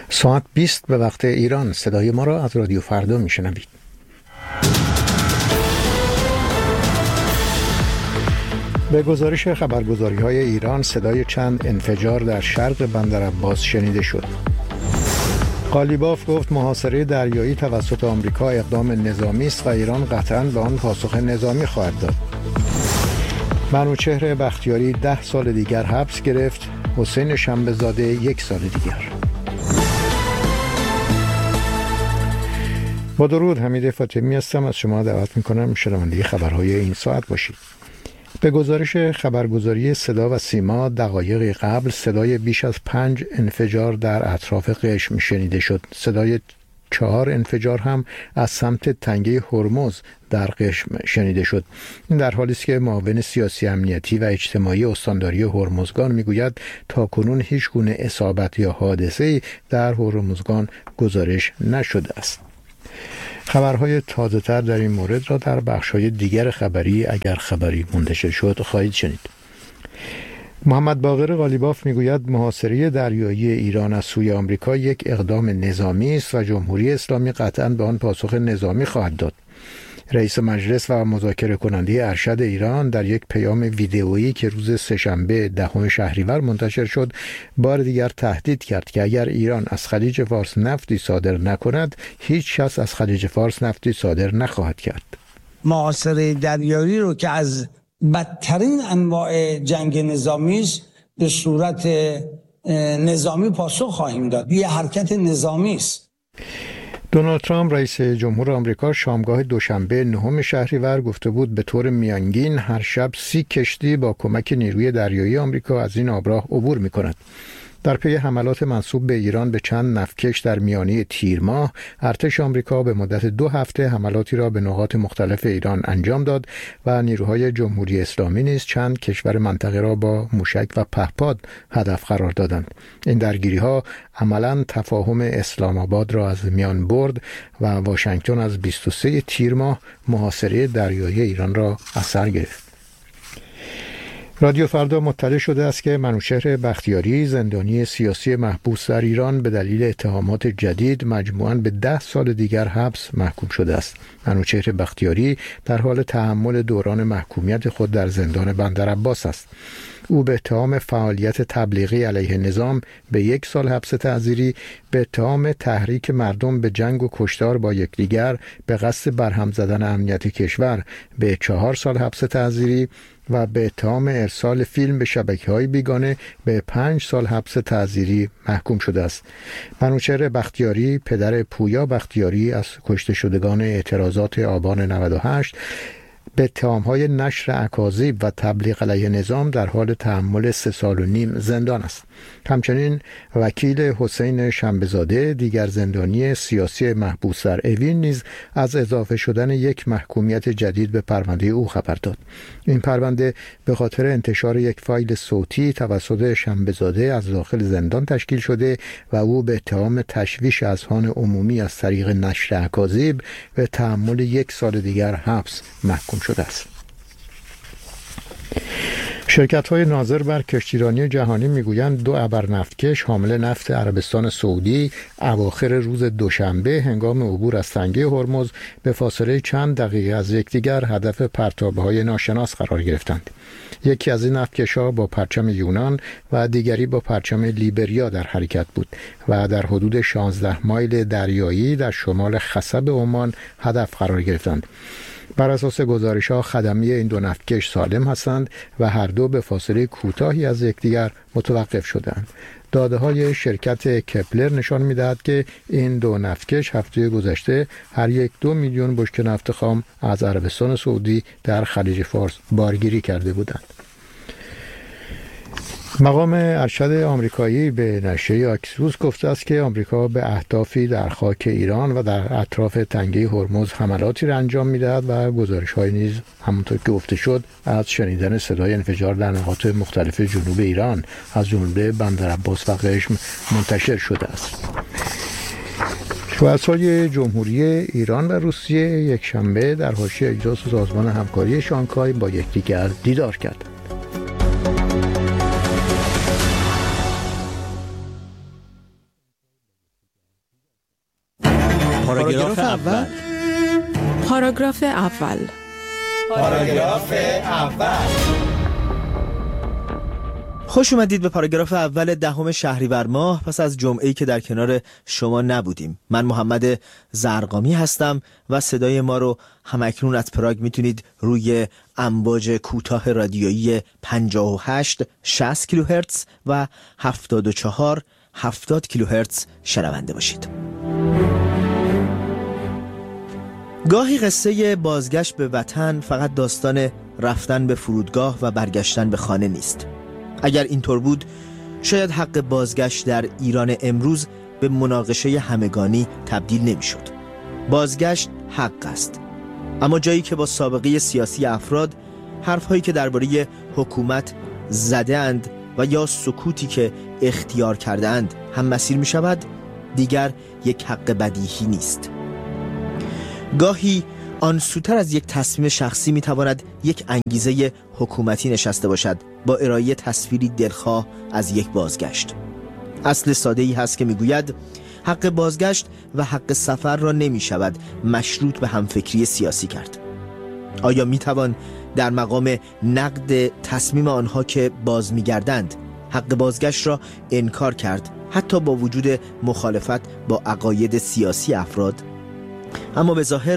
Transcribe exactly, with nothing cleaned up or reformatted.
ساعت بیست به وقت ایران. صدای ما را از رادیو فردا میشنوید. به گزارش خبرگزاری‌های ایران، صدای چند انفجار در شرق بندرعباس شنیده شد. قالیباف گفت محاصره دریایی توسط آمریکا اقدام نظامی است و ایران قطعاً به آن پاسخ نظامی خواهد داد. منوچهر بختیاری ده سال دیگر حبس گرفت. حسین شنبه‌زاده یک سال دیگر. با درود، حمید فاطمی هستم. از شما دعوت می‌کنم شنونده خبرهای این ساعت باشید. به گزارش خبرگزاری صدا و سیما، دقایقی قبل صدای بیش از پنج انفجار در اطراف قشم شنیده شد. صدای چهار انفجار هم از سمت تنگه هرمز در قشم شنیده شد. این در حالی است که معاون سیاسی امنیتی و اجتماعی استانداری هرمزگان میگوید تاکنون هیچ گونه اصابت یا حادثه‌ای در هرمزگان گزارش نشده است. خبرهای تازه‌تر در این مورد را در بخش‌های دیگر خبری اگر خبری منتشر شد خواهید شنید. محمد باقر قالیباف میگوید محاصره دریایی ایران از سوی آمریکا یک اقدام نظامی است و جمهوری اسلامی قطعاً به آن پاسخ نظامی خواهد داد. رئیس مجلس و مذاکره کننده ارشد ایران در یک پیام ویدئویی که روز سه‌شنبه دهم شهریور منتشر شد، بار دیگر تهدید کرد که اگر ایران از خلیج فارس نفتی صادر نکند، هیچ کس از خلیج فارس نفتی صادر نخواهد کرد. محاصره دریایی رو که از بدترین انواع جنگ نظامی است به صورت نظامی پاسخ خواهیم داد. یه حرکت نظامی است. دونالد ترامپ رئیس جمهور آمریکا شامگاه دوشنبه نهم شهریور گفته بود به طور میانگین هر شب سی کشتی با کمک نیروی دریایی آمریکا از این آبراه عبور می کند. در پی حملات منسوب به ایران به چند نفتکش در میانه تیر ماه، ارتش آمریکا به مدت دو هفته حملاتی را به نقاط مختلف ایران انجام داد و نیروهای جمهوری اسلامی نیز چند کشور منطقه را با موشک و پهپاد هدف قرار دادند. این درگیری‌ها عملاً تفاهم اسلام آباد را از میان برد و واشنگتن از بیست و سوم تیر ماه محاصره دریایی ایران را از سر گرفت. رادیو فردا مطلع شده است که منوچهر بختیاری، زندانی سیاسی محبوس در ایران، به دلیل اتهامات جدید مجموعاً به ده سال دیگر حبس محکوم شده است. منوچهر بختیاری در حال تحمل دوران محکومیت خود در زندان بندرعباس است. او به اتهام فعالیت تبلیغی علیه نظام به یک سال حبس تعزیری، به اتهام تحریک مردم به جنگ و کشتار با یکدیگر به قصد برهم زدن امنیت کشور به چهار سال حبس تعزیری و به اتهام ارسال فیلم به شبکه‌های بیگانه به پنج سال حبس تعزیری محکوم شده است. منوچهر بختیاری، پدر پویا بختیاری از کشته شدگان اعتراضات آبان نود و هشت، به اتهام‌های نشر اکاذیب و تبلیغ علیه نظام در حال تحمل سه سال و نیم زندان است. همچنین وکیل حسین شنبه‌زاده، دیگر زندانی سیاسی محبوس در اوین، نیز از اضافه شدن یک محکومیت جدید به پرونده او خبر داد. این پرونده به خاطر انتشار یک فایل صوتی توسط شنبه‌زاده از داخل زندان تشکیل شده و او به اتهام تشویش اذهان عمومی از طریق نشر اکاذیب به تحمل یک سال دیگر حبس محکوم شده است. شرکت‌های ناظر بر کشتیرانی جهانی میگویند دو ابرنفتکش حامل نفت عربستان سعودی اواخر روز دوشنبه هنگام عبور از تنگه هرمز به فاصله چند دقیقه از یکدیگر هدف پرتاب‌های ناشناس قرار گرفتند. یکی از این نفتکش‌ها با پرچم یونان و دیگری با پرچم لیبریا در حرکت بود و در حدود شانزده مایل دریایی در شمال خصب عمان هدف قرار گرفتند. بر اساس گزارش‌ها خدمه این دو نفتکش سالم هستند و هر دو به فاصله کوتاهی از یکدیگر متوقف شدند. داده‌های شرکت کپلر نشان می‌دهد که این دو نفتکش هفته گذشته هر یک دو میلیون بشکه نفت خام از عربستان سعودی در خلیج فارس بارگیری کرده بودند. مقام ارشد آمریکایی به نشریه اکسیوس گفته است که آمریکا به اهدافی در خاک ایران و در اطراف تنگه هرمز حملاتی را انجام می‌دهد و گزارش‌های نیز همونطور که گفته شد از شنیدن صدای انفجار در نقاط مختلف جنوب ایران از جمله بندرعباس و قشم منتشر شده است. رؤسای جمهوری ایران و روسیه یک شنبه در حاشیه اجلاس سازمان همکاری شانگهای با یکدیگر دیدار کردند. پاراگراف اول. پاراگراف اول. پاراگراف اول. خوش اومدید به پاراگراف اول دهم شهریور ماه پس از جمعه‌ای که در کنار شما نبودیم. من محمد زرقامی هستم و صدای ما رو همکنون از پراگ میتونید روی امواج کوتاه رادیویی پنجاه و هشت شصت کیلوهرتز و هفتاد و چهار هفتاد کیلوهرتز شنونده باشید. گاهی قصه بازگشت به وطن فقط داستان رفتن به فرودگاه و برگشتن به خانه نیست. اگر اینطور بود شاید حق بازگشت در ایران امروز به مناقشه همگانی تبدیل نمی‌شد. بازگشت حق است، اما جایی که با سابقه سیاسی افراد حرف‌هایی که درباره حکومت زده‌اند و یا سکوتی که اختیار کرده‌اند هم مسیر می‌شود، دیگر یک حق بدیهی نیست. گاهی آن سوتر از یک تصمیم شخصی میتواند یک انگیزه حکومتی نشسته باشد با ارائه تصویری دلخواه از یک بازگشت. اصل ساده‌ای هست که میگوید حق بازگشت و حق سفر را نمیشود مشروط به همفکری سیاسی کرد. آیا میتوان در مقام نقد تصمیم آنها که باز میگردند حق بازگشت را انکار کرد، حتی با وجود مخالفت با عقاید سیاسی افراد؟ اما به ظاهر